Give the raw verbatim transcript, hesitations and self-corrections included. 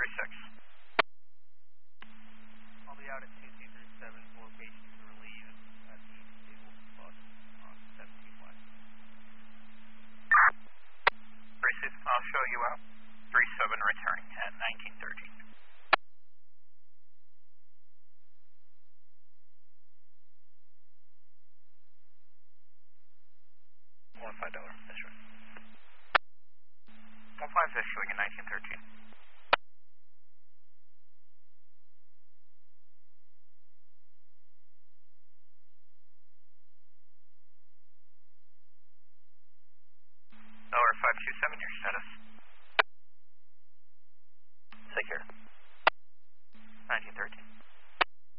three six. I'll be out at two two three seven, location to relieve at the disabled bus on seventeen west. three six, I'll show you out. three seven returning at nineteen thirteen. One five dollar, that's right. One five is showing at nineteen thirteen. Dollar five two seven, your status.